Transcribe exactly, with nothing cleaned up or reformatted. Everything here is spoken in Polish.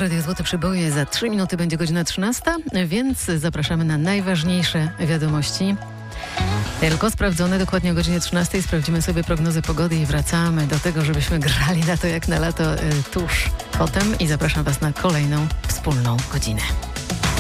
Radio Złote Przyboje. Za trzy minuty będzie godzina trzynasta, więc zapraszamy na najważniejsze wiadomości. Tylko sprawdzone dokładnie o godzinie trzynastej. Sprawdzimy sobie prognozę pogody i wracamy do tego, żebyśmy grali na to jak na lato y, tuż potem i zapraszam Was na kolejną wspólną godzinę.